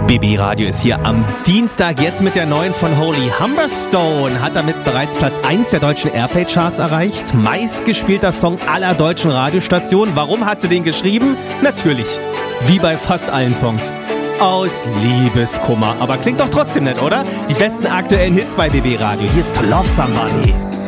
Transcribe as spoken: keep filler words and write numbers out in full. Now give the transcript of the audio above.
B B Radio ist hier am Dienstag jetzt mit der neuen von Holy Humberstone. Hat damit bereits Platz eins der deutschen Airplay-Charts erreicht. Meistgespielter Song aller deutschen Radiostationen. Warum hat sie den geschrieben? Natürlich, wie bei fast allen Songs, aus Liebeskummer. Aber klingt doch trotzdem nett, oder? Die besten aktuellen Hits bei B B Radio. Hier ist To Love Somebody.